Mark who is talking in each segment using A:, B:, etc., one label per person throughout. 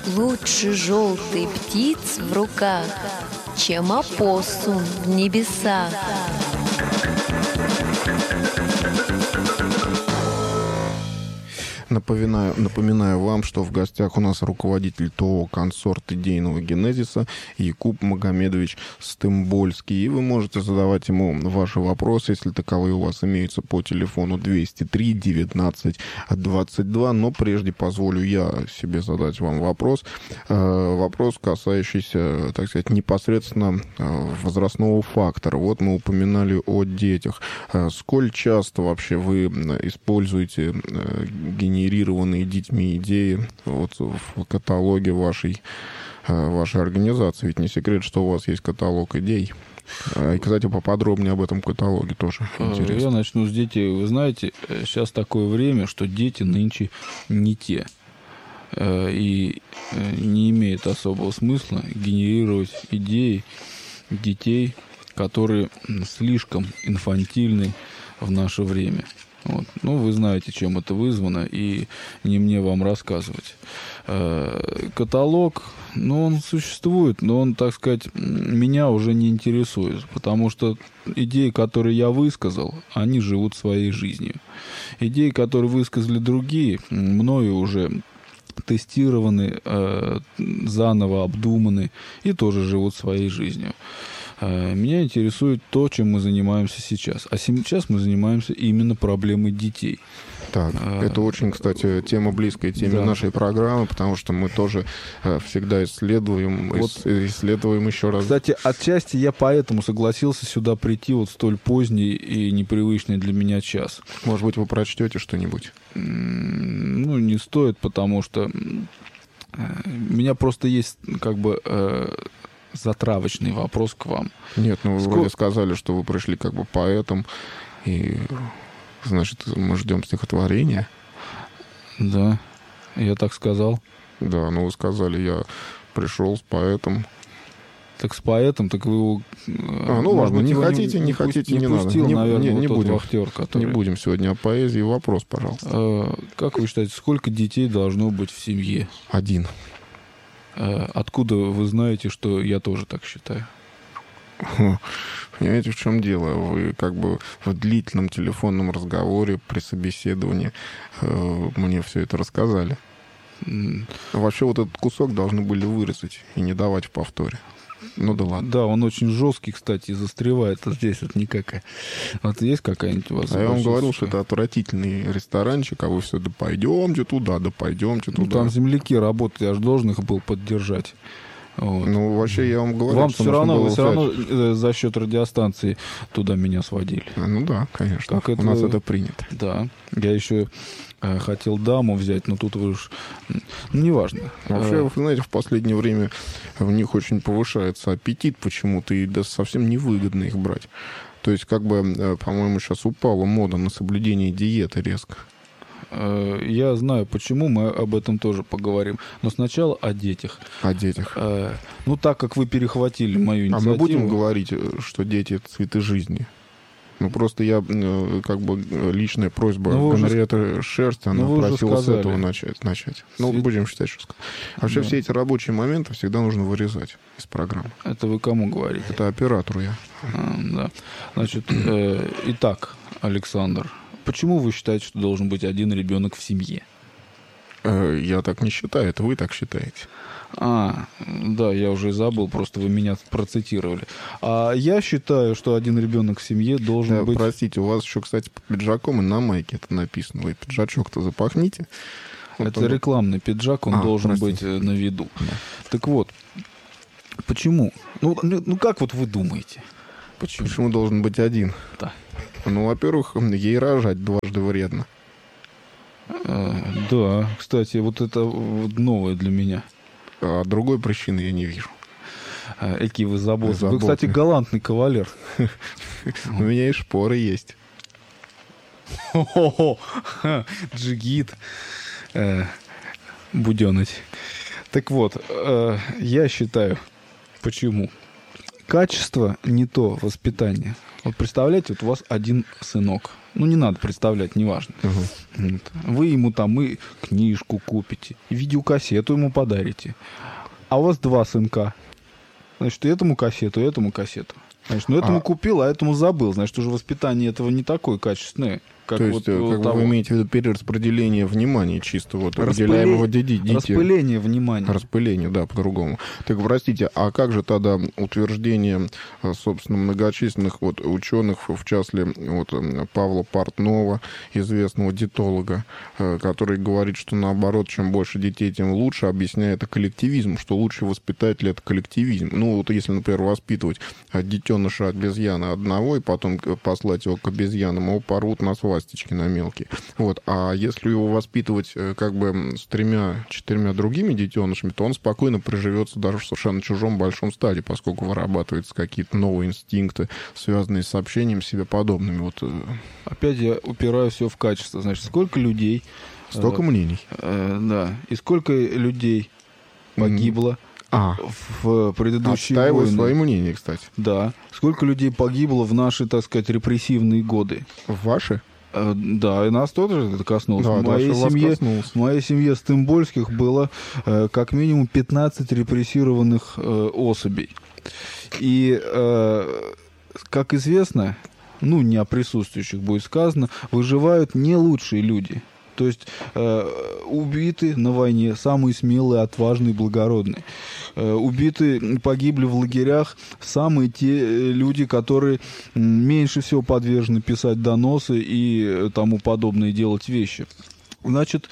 A: Лучше желтой птиц в руках, чем опоссум в небесах.
B: Напоминаю вам, что в гостях у нас руководитель ТО «Консорт идейного генезиса» Якуб Магомедович Стымбольский. И вы можете задавать ему ваши вопросы, если таковые у вас имеются, по телефону 203 19 22. Но прежде позволю я себе задать вам вопрос. Вопрос, касающийся, так сказать, непосредственно возрастного фактора. Вот мы упоминали о детях. Сколь часто вообще вы используете генерированные детьми идеи вот в каталоге вашей организации? Ведь не секрет, что у вас есть каталог идей. И, кстати, поподробнее об этом каталоге тоже интересно.
C: Я начну с детей. Вы знаете, сейчас такое время, что дети нынче не те. И не имеет особого смысла генерировать идеи детей, которые слишком инфантильны в наше время. Вот. Ну, вы знаете, чем это вызвано, и не мне вам рассказывать. Каталог, он существует, но он, так сказать, меня уже не интересует, потому что идеи, которые я высказал, они живут своей жизнью. Идеи, которые высказали другие, мною уже тестированы, заново обдуманы и тоже живут своей жизнью. Меня интересует то, чем мы занимаемся сейчас. А сейчас мы занимаемся именно проблемой детей.
B: Так, это очень, кстати, тема близкая теме нашей программы, потому что мы тоже всегда исследуем еще раз.
C: Кстати, отчасти я поэтому согласился сюда прийти вот столь поздний и непривычный для меня час.
B: Может быть, вы прочтете что-нибудь?
C: Не стоит, потому что у меня просто есть затравочный вопрос к вам.
B: Нет, вы вроде сказали, что вы пришли как бы поэтом, и, значит, мы ждем стихотворения.
C: Да, я так сказал.
B: Да, вы сказали, я пришел с поэтом.
C: Так с поэтом, так вы его...
B: ладно, не хотите, не надо.
C: Наверное,
B: не будем,
C: вахтер, который...
B: Не будем сегодня о поэзии. Вопрос, пожалуйста.
C: Как вы считаете, сколько детей должно быть в семье?
B: 1.
C: Откуда вы знаете, что я тоже так считаю?
B: Понимаете, в чем дело? Вы как бы в длительном телефонном разговоре при собеседовании мне все это рассказали. Вообще вот этот кусок должны были вырезать и не давать в повторе. Да ладно.
C: Да, он очень жесткий, кстати, и застревает здесь вот никакая. Вот есть какая-нибудь у вас?
B: А я вам говорил, что это отвратительный ресторанчик, а вы все, да пойдемте туда.
C: Там земляки работают, я же должен их был поддержать. Вот.
B: Вообще, я вам говорю,
C: вам
B: что
C: все равно за счет радиостанции туда меня сводили.
B: Да, конечно. У нас это принято.
C: Да. Я еще хотел даму взять, но тут вы уж... неважно.
B: Вообще, вы знаете, в последнее время в них очень повышается аппетит почему-то, и совсем невыгодно их брать. То есть, по-моему, сейчас упала мода на соблюдение диеты резко.
C: Я знаю, почему, мы об этом тоже поговорим. Но сначала о детях.
B: О детях.
C: Так как вы перехватили мою инициативу...
B: А мы будем говорить, что дети — это цветы жизни? Просто я, личная просьба Генриетты Шерсти, она просила с этого начать. Будем считать, что сказал. Вообще, все эти рабочие моменты всегда нужно вырезать из программы.
C: Это вы кому говорите?
B: Это оператору я.
C: Да. Значит, итак, Александр, почему вы считаете, что должен быть один ребенок в семье?
B: Я так не считаю, это вы так считаете.
C: Да, я уже забыл, просто вы меня процитировали. А я считаю, что один ребенок в семье должен быть...
B: Простите, у вас еще, кстати, под пиджаком и на майке это написано. Вы пиджачок-то запахните.
C: Это рекламный пиджак, он должен быть на виду. Да. Так вот, почему? Как вот вы думаете?
B: Почему должен быть один?
C: Да.
B: Во-первых, ей рожать дважды вредно.
C: Да, кстати, вот это новое для меня.
B: А другой причины я не вижу.
C: Какие вы заботливые. Вы, кстати, галантный кавалер.
B: У меня и шпоры есть.
C: Джигит. Будёныч. Так вот, я считаю, почему? Качество не то воспитание. Вот представляете, вот у вас один сынок, Ну, не надо представлять, неважно. Вот. Вы ему там и книжку купите, и видеокассету ему подарите. А у вас 2 сынка. Значит, и этому кассету, и этому кассету. Значит, ну этому купил, а этому забыл. Значит, уже воспитание этого не такое качественное. Как
B: то есть,
C: вот,
B: как вы имеете в виду перераспределение внимания чисто, вот, уделяемого детям?
C: Распыление внимания.
B: Распыление, да, по-другому. Так, простите, а как же тогда утверждение, собственно, многочисленных вот ученых, в частности, вот, Павла Портнова, известного диетолога, который говорит, что, наоборот, чем больше детей, тем лучше, объясняя это коллективизм, что лучший воспитатель — это коллективизм. Ну, вот если, например, воспитывать детеныша обезьяны одного и потом послать его к обезьянам, его порвут на свадьбу на мелкие. Вот. А если его воспитывать как бы с 3-4 другими детенышами, то он спокойно приживется даже в совершенно чужом большом стаде, поскольку вырабатываются какие-то новые инстинкты, связанные с общением с себе подобными. Вот.
C: Опять я упираю все в качество. Значит, сколько людей...
B: Столько мнений.
C: Да. И сколько людей погибло в предыдущие войны.
B: Отстаиваю свои мнения, кстати.
C: Да. Сколько людей погибло в наши, так сказать, репрессивные годы.
B: Ваши?
C: Да, и нас тоже это коснулось.
B: Да,
C: в моей семье Стымбольских было как минимум 15 репрессированных особей. И, как известно, ну, не о присутствующих будет сказано, выживают не лучшие люди. То есть убиты на войне самые смелые, отважные, благородные. Убиты, погибли в лагерях самые те люди, которые меньше всего подвержены писать доносы и тому подобное делать вещи. Значит,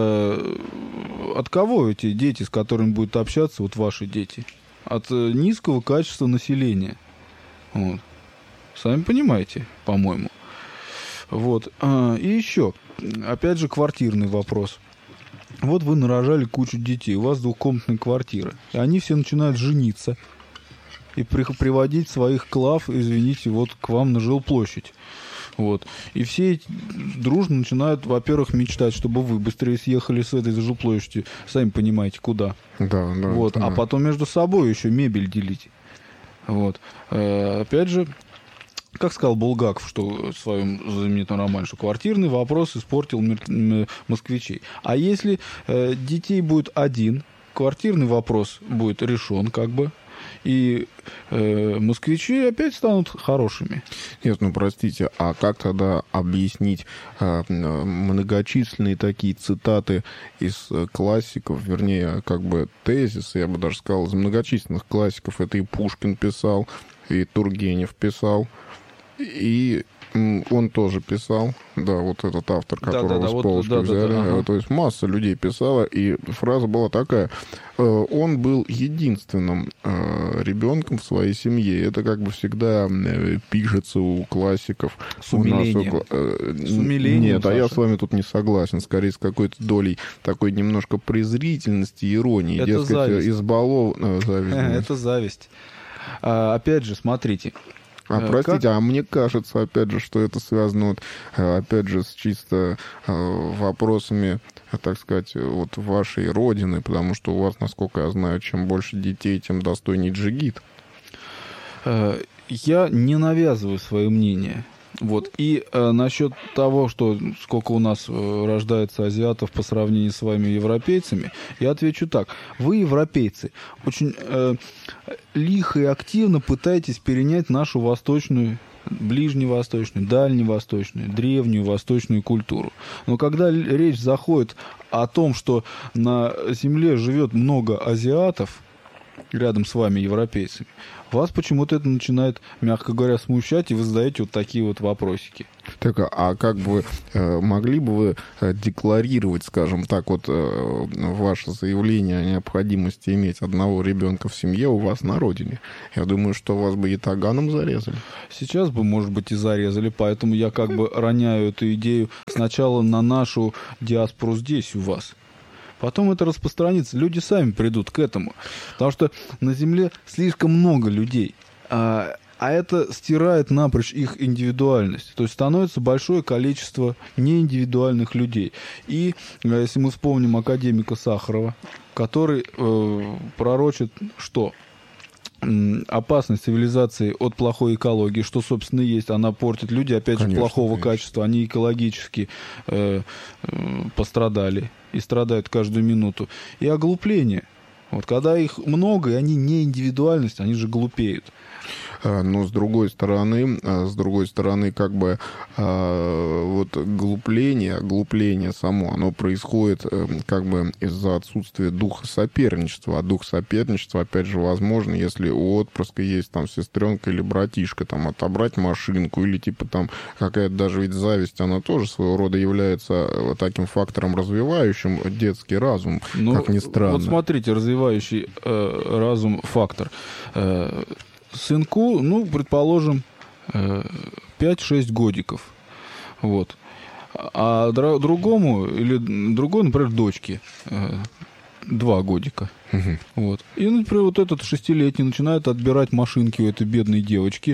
C: от кого эти дети, с которыми будут общаться, вот ваши дети? От низкого качества населения. Вот. Сами понимаете, по-моему. Вот. И еще, опять же, квартирный вопрос. Вот вы нарожали кучу детей, у вас двухкомнатная квартира, и они все начинают жениться и приводить своих клав, извините, вот к вам на жилплощадь. Вот. И все дружно начинают, во-первых, мечтать, чтобы вы быстрее съехали с этой жилплощади, сами понимаете, куда.
B: Да,
C: вот. А потом между собой еще мебель делить. Вот. Опять же, как сказал Булгаков, что в своем знаменитом романе, что квартирный вопрос испортил москвичей. А если детей будет один, квартирный вопрос будет решен, как бы, и москвичи опять станут хорошими.
B: Нет, ну простите, а как тогда объяснить многочисленные такие цитаты из классиков, вернее, как бы тезисы, я бы даже сказал, из многочисленных классиков. Это и Пушкин писал, и Тургенев писал, и он тоже писал, да, вот этот автор, которого с полочки взяли. То есть масса людей писала, и фраза была такая: он был единственным ребенком в своей семье. Это как бы всегда пишется у классиков.
C: С умилением.
B: С умилением, нет, Саша. А я с вами тут не согласен. Скорее, с какой-то долей такой немножко презрительности, иронии.
C: Это
B: дескать,
C: зависть.
B: Зависть.
C: Это зависть. Опять же, смотрите.
B: Простите, а мне кажется, опять же, что это связано, вот, опять же, с чисто вопросами, так сказать, вот вашей родины, потому что у вас, насколько я знаю, чем больше детей, тем достойней джигит.
C: Я не навязываю свое мнение. Вот. И насчет того, что сколько у нас рождается азиатов по сравнению с вами, европейцами, я отвечу так. Вы, европейцы, очень лихо и активно пытаетесь перенять нашу восточную, ближневосточную, дальневосточную, древнюю восточную культуру. Но когда речь заходит о том, что на Земле живет много азиатов, рядом с вами, европейцами, вас почему-то это начинает, мягко говоря, смущать, и вы задаете вот такие вот вопросики.
B: Так, а как бы могли бы вы декларировать, скажем так, вот ваше заявление о необходимости иметь одного ребенка в семье у вас на родине? Я думаю, что вас бы ятаганом зарезали.
C: Сейчас бы, может быть, и зарезали, поэтому я как бы роняю эту идею сначала на нашу диаспору здесь у вас. Потом это распространится. Люди сами придут к этому. Потому что на Земле слишком много людей. А это стирает напрочь их индивидуальность. То есть становится большое количество неиндивидуальных людей. И если мы вспомним академика Сахарова, который пророчит что? опасность цивилизации от плохой экологии, что, собственно, есть. Она портит люди, опять же, плохого качества. Они экологически пострадали и страдают каждую минуту. И оглупление. Вот когда их много, и они не индивидуальность, они же глупеют.
B: Но с другой стороны, как бы вот глупление само, оно происходит как бы из-за отсутствия духа соперничества. А дух соперничества, опять же, возможно, если у отпрыска есть там сестренка или братишка, там отобрать машинку или типа там какая-то даже ведь зависть, она тоже своего рода является таким фактором, развивающим детский разум, как ни странно.
C: Вот смотрите, развивающий разум фактор. Сынку, ну, предположим, 5-6 годиков. Вот. А другому, например, дочке 2 годика.
B: Угу.
C: Вот. И, например, вот этот 6-летний начинает отбирать машинки у этой бедной девочки.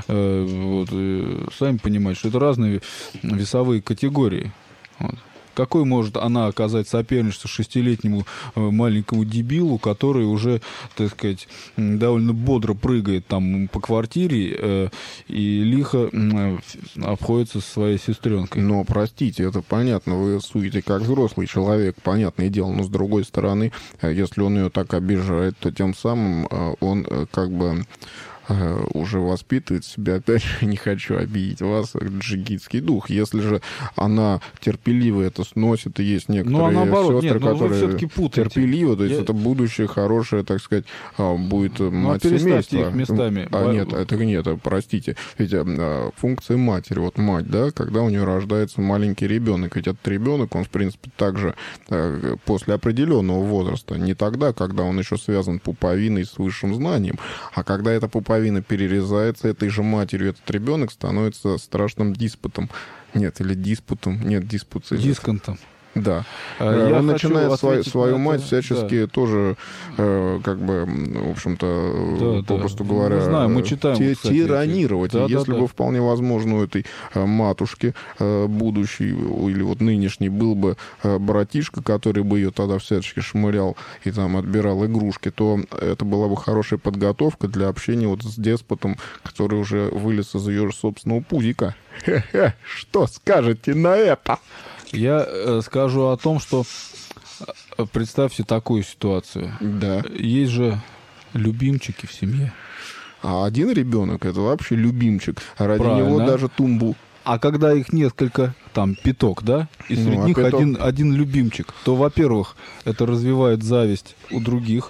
C: Сами понимаете, что это разные весовые категории. Вот. Какой может она оказать соперничество 6-летнему маленькому дебилу, который уже, так сказать, довольно бодро прыгает там по квартире и лихо обходится со своей сестренкой?
B: Но, простите, это понятно, вы судите как взрослый человек, понятное дело, но с другой стороны, если он ее так обижает, то тем самым он как бы уже воспитывает себя, опять же, не хочу обидеть вас, джигитский дух. Если же она терпеливо это сносит, и есть некоторые сестры, которые терпеливо, то есть это будущее хорошее, так сказать, будет мать семейства.
C: Их местами.
B: Нет, простите. Ведь функция матери, вот мать, да, когда у нее рождается маленький ребенок, ведь этот ребенок, он, в принципе, также после определенного возраста, не тогда, когда он еще связан пуповиной с высшим знанием, а когда эта пуповина перерезается этой же матерью, этот ребенок становится страшным диспутом. Нет, или диспутом. Нет,
C: дисконтом.
B: Да. Он начинает свою мать всячески тоже, как бы, в общем-то, попросту говоря,
C: знаем, мы читаем,
B: тиранировать. Если бы вполне возможно у этой матушки будущей или вот нынешней был бы братишка, который бы ее тогда всячески шмырял и там отбирал игрушки, то это была бы хорошая подготовка для общения вот с деспотом, который уже вылез из ее собственного пузика. Что скажете на это?
C: Я скажу о том, что представьте такую ситуацию.
B: Да.
C: Есть же любимчики в семье.
B: А один ребенок — это вообще любимчик. А ради него даже тумбу.
C: А когда их несколько, там, пяток, да, и среди них один любимчик, то, во-первых, это развивает зависть у других.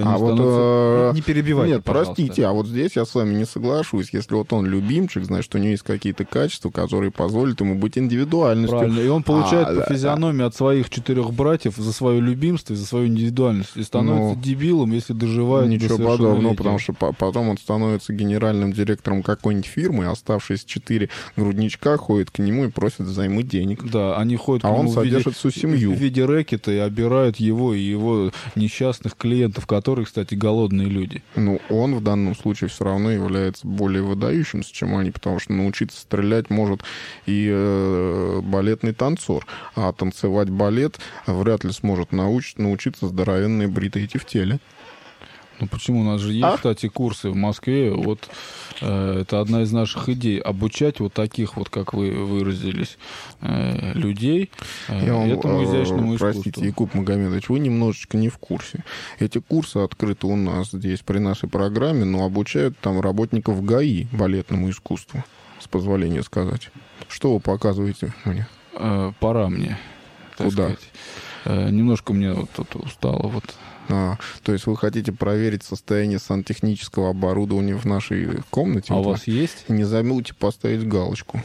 C: Не перебивайте,
B: нет, пожалуйста. Простите, а вот здесь я с вами не соглашусь. Если вот он любимчик, значит, у него есть какие-то качества, которые позволят ему быть индивидуальностью.
C: Правильно, и он получает по физиономии от своих 4 братьев за свое любимство и за свою индивидуальность. И становится дебилом, если доживает до совершеннолетия.
B: Ничего подобного, потому что потом он становится генеральным директором какой-нибудь фирмы, оставшиеся 4 грудничка ходят к нему и просят взаймы денег.
C: Да, они ходят
B: к нему он содержит всю семью.
C: В виде рэкета и обирают его и его несчастных клиентов, которые, кстати, голодные люди.
B: Ну, он в данном случае все равно является более выдающимся, чем они, потому что научиться стрелять может и балетный танцор, а танцевать балет вряд ли сможет научиться здоровенные бритые тефтели.
C: Ну почему? У нас же есть, кстати, курсы в Москве. Вот это одна из наших идей. Обучать вот таких вот, как вы выразились, людей этому изящному искусству.
B: Простите, Якуб Магомедович, вы немножечко не в курсе. Эти курсы открыты у нас здесь при нашей программе, но обучают там работников ГАИ балетному искусству, с позволения сказать. Что вы показываете мне?
C: Пора мне.
B: Куда?
C: Немножко мне вот тут устало вот.
B: То есть вы хотите проверить состояние сантехнического оборудования в нашей комнате?
C: А у вас есть?
B: Не забудьте поставить галочку.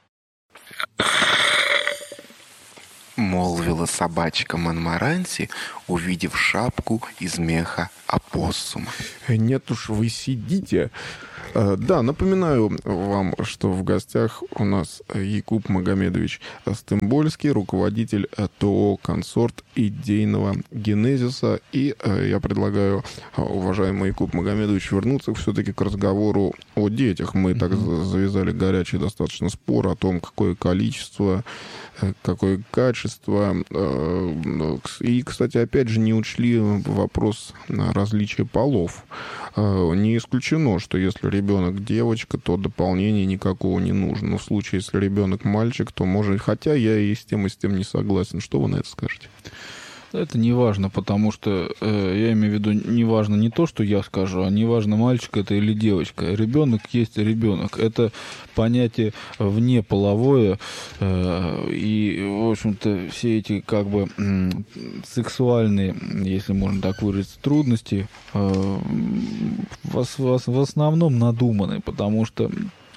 D: Молвила собачка Монморанси, увидев шапку из меха опоссума.
B: Нет уж, вы сидите. Да, напоминаю вам, что в гостях у нас Якуб Магомедович Стымбольский, руководитель ТО «Консорт идейного генезиса». И я предлагаю, уважаемый Якуб Магомедович, вернуться все-таки к разговору о детях. Мы так завязали горячий достаточно спор о том, какое количество, какое качество. И, кстати, опять же, не учли вопрос различия полов. Не исключено, что если ребенок девочка, то дополнения никакого не нужно. Но в случае, если ребенок мальчик, то может... Хотя я и с тем не согласен. Что вы на это скажете?
C: Это не важно, потому что я имею в виду, не важно не то, что я скажу, а не важно, мальчик это или девочка. Ребенок есть ребенок. Это понятие внеполовое. И, в общем-то, все эти как бы сексуальные, если можно так выразиться, трудности в основном надуманы, потому что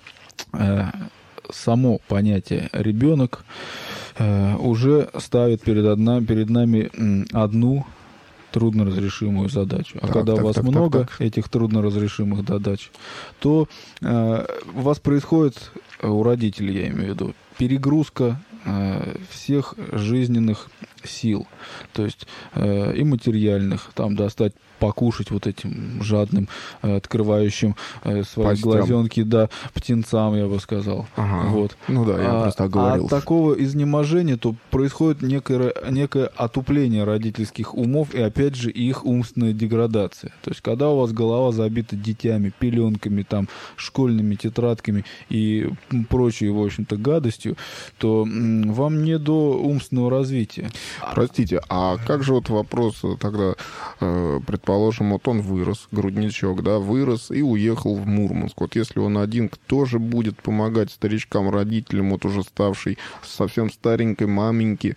C: само понятие «ребенок» уже ставит перед нами одну трудноразрешимую задачу. А когда у вас много этих трудноразрешимых задач, то у вас происходит, у родителей, я имею в виду, перегрузка всех жизненных сил, то есть и материальных, там достать покушать вот этим жадным, открывающим свои
B: Пастям.
C: глазенки, да, птенцам, я бы сказал.
B: Ага.
C: Вот.
B: Ну да, я просто говорил.
C: От такого изнеможения то происходит некое отупление родительских умов и, опять же, их умственная деградация. То есть, когда у вас голова забита детьми, пеленками, там, школьными тетрадками и прочей, в общем-то, гадостью, то вам не до умственного развития.
B: Простите, а как же вот вопрос тогда, предположим, вот он вырос, грудничок, да, вырос и уехал в Мурманск. Вот если он один, кто же будет помогать старичкам, родителям, вот уже ставшей совсем старенькой маменьки,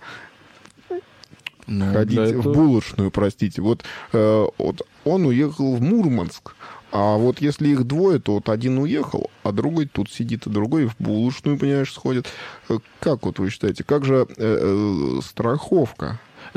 B: ходить в булочную, простите. Вот он уехал в Мурманск. А вот если их двое, то вот один уехал, а другой тут сидит, а другой в булочную, понимаешь, сходит. Как вот вы считаете, как же страховка?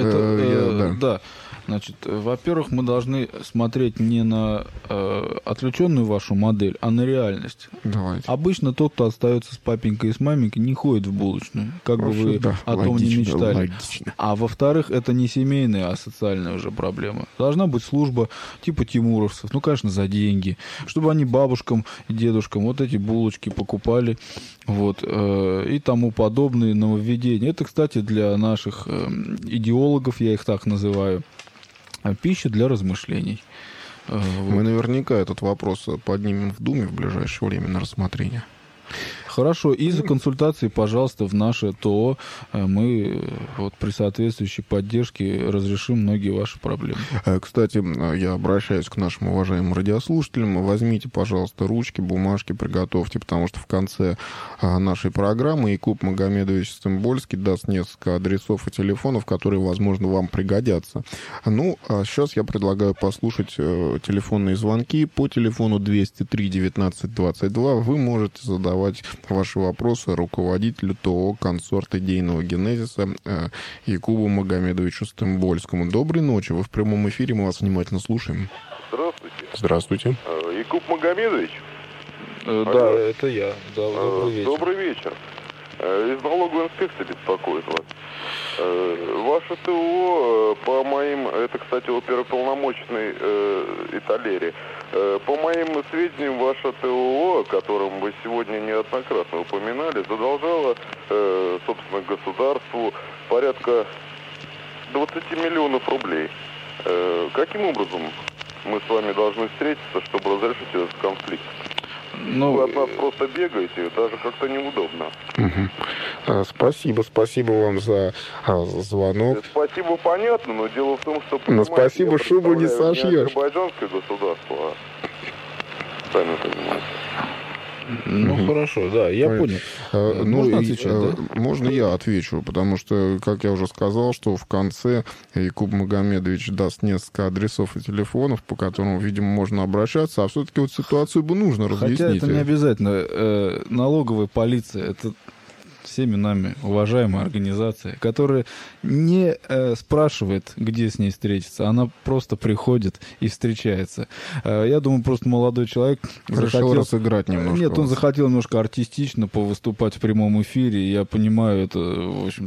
C: Да. Значит, во-первых, мы должны смотреть не на отвлеченную вашу модель, а на реальность.
B: Давайте.
C: Обычно тот, кто остается с папенькой и с маменькой, не ходит в булочную, как бы вы о том не мечтали.
B: Логично.
C: А во-вторых, это не семейная, а социальная уже проблема. Должна быть служба типа тимуровцев, ну, конечно, за деньги, чтобы они бабушкам и дедушкам вот эти булочки покупали, вот, и тому подобные нововведения. Это, кстати, для наших идеологов, я их так называю, пища для размышлений.
B: Мы наверняка этот вопрос поднимем в Думе в ближайшее время на рассмотрение.
C: Хорошо, и за консультации, пожалуйста, в наше ТО. Мы вот при соответствующей поддержке разрешим многие ваши проблемы.
B: Кстати, я обращаюсь к нашим уважаемым радиослушателям. Возьмите, пожалуйста, ручки, бумажки, приготовьте, потому что в конце нашей программы Якуб Магомедович Стымбольский даст несколько адресов и телефонов, которые, возможно, вам пригодятся. Ну, а сейчас я предлагаю послушать телефонные звонки. По телефону 203 19 22 вы можете задавать ваши вопросы руководителю ТО «Консорт идейного генезиса» Якубу Магомедовичу Стымбольскому. Доброй ночи, вы в прямом эфире, мы вас внимательно слушаем.
E: Здравствуйте.
B: Здравствуйте.
E: Якуб Магомедович?
C: Да, это я. Да, добрый вечер.
E: Добрый вечер. Из налоговой инспекции беспокоит вас. Ваше ТО, по моим, это, кстати, оперуполномоченный Италери, по моим сведениям, ваше ТО, о котором вы сегодня неоднократно упоминали, задолжало, собственно, государству порядка 20 миллионов рублей. Каким образом мы с вами должны встретиться, чтобы разрешить этот конфликт? Вы от нас просто бегаете, даже как-то неудобно.
B: Спасибо вам за звонок.
E: Спасибо, понятно, но дело в том, что...
B: Но спасибо, шубу не сошьешь.
E: Азербайджанское государство, сами понимаете.
C: Ну, хорошо, да, я понял. Можно отвечать, да?
B: Можно я отвечу, потому что, как я уже сказал, что в конце Якуб Магомедович даст несколько адресов и телефонов, по которым, видимо, можно обращаться, а все-таки вот ситуацию бы нужно разъяснить.
C: Хотя это не обязательно. Налоговая полиция, это всеми нами уважаемая организация, которая не спрашивает, где с ней встретиться, она просто приходит и встречается. Я думаю, просто молодой человек
B: Решил разыграть немножко.
C: Нет, он
B: вас.
C: захотел немножко артистично повыступать в прямом эфире, и я понимаю, это, в общем,